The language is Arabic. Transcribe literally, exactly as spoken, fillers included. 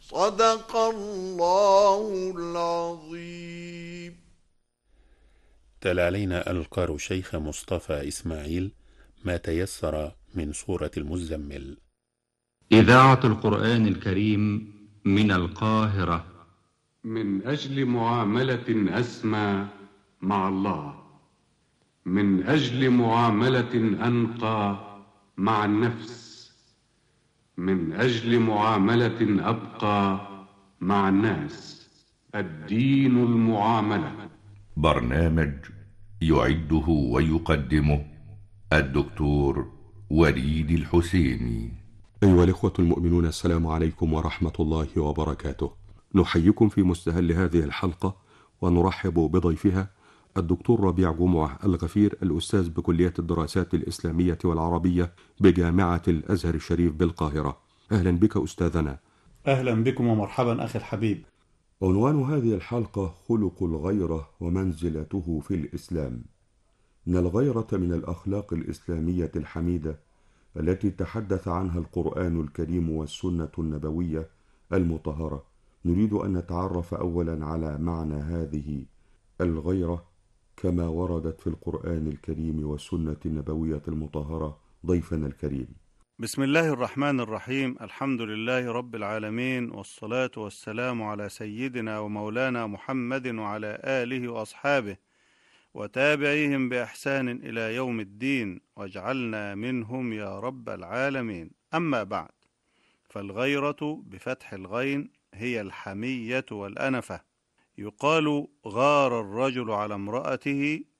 صدق الله العظيم. تلا علينا القار الشيخ مصطفى إسماعيل ما تيسر من سورة المزمل. إذاعة القرآن الكريم من القاهرة. من أجل معاملة أسمى مع الله، من أجل معاملة أنقى مع النفس، من أجل معاملة أبقى مع الناس. الدين المعاملة. برنامج يعده ويقدمه الدكتور وليد الحسيني. أيها الإخوة المؤمنون، السلام عليكم ورحمة الله وبركاته. نحييكم في مستهل هذه الحلقة ونرحب بضيفها الدكتور ربيع جمعة الغفير، الأستاذ بكلية الدراسات الإسلامية والعربية بجامعة الأزهر الشريف بالقاهرة. أهلا بك أستاذنا. أهلا بكم ومرحبا أخي الحبيب. عنوان هذه الحلقة خلق الغيرة ومنزلته في الإسلام. إن الغيرة من الأخلاق الإسلامية الحميدة التي تحدث عنها القرآن الكريم والسنة النبوية المطهرة. نريد أن نتعرف أولا على معنى هذه الغيرة كما وردت في القرآن الكريم والسنة النبوية المطهرة. ضيفنا الكريم. بسم الله الرحمن الرحيم. الحمد لله رب العالمين، والصلاة والسلام على سيدنا ومولانا محمد وعلى آله وأصحابه وتابعيهم بإحسان إلى يوم الدين، واجعلنا منهم يا رب العالمين. أما بعد، فالغيرة بفتح الغين هي الحمية والأنفة. يقال غار الرجل على امرأته